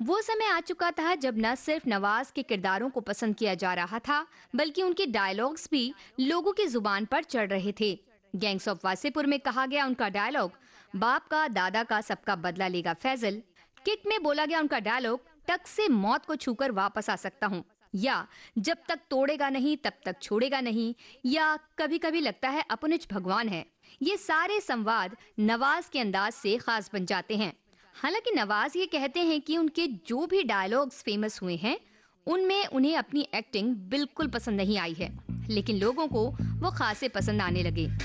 वो समय आ चुका था जब न सिर्फ नवाज के किरदारों को पसंद किया जा रहा था, बल्कि उनके डायलॉग्स भी लोगों की जुबान पर चढ़ रहे थे। गैंग्स ऑफ वासेपुर में कहा गया उनका डायलॉग, बाप का दादा का सबका बदला लेगा फैजल। किक में बोला गया उनका डायलॉग, टक से मौत को छूकर वापस आ सकता हूँ, या जब तक तोड़ेगा नहीं तब तक छोड़ेगा नहीं, या कभी कभी लगता है अपनिच भगवान है। ये सारे संवाद नवाज के अंदाज से खास बन जाते हैं। हालांकि नवाज ये कहते हैं कि उनके जो भी डायलॉग्स फेमस हुए हैं, उनमें उन्हें अपनी एक्टिंग बिल्कुल पसंद नहीं आई है, लेकिन लोगों को वो खासे पसंद आने लगे।